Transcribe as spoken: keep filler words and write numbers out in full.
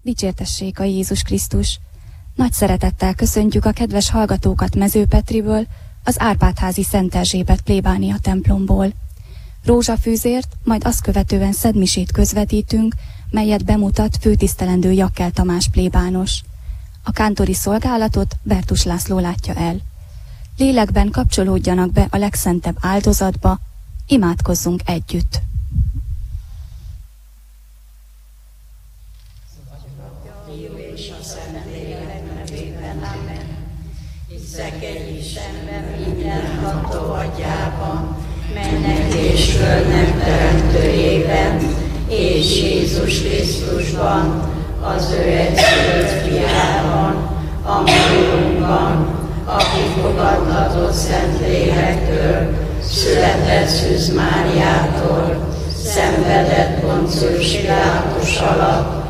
Dicsértessék a Jézus Krisztus! Nagy szeretettel köszöntjük a kedves hallgatókat Mezőpetriből, az Árpád-házi Szent Erzsébet plébánia templomból. Rózsafűzért, majd azt követően szentmisét közvetítünk, melyet bemutat főtisztelendő Jakkel Tamás plébános. A kántori szolgálatot Bertus László látja el. Lélekben kapcsolódjanak be a legszentebb áldozatba, imádkozzunk együtt. Hiszek egy Istenben, mindenható atyában, mennek és földnek teremtőjében, és Jézus Krisztusban, az ő egyszülött fiában, a mi Urunkban, aki fogadtatott Szentlélektől, született Szűz Máriától, szenvedett Poncius Pilátus alatt,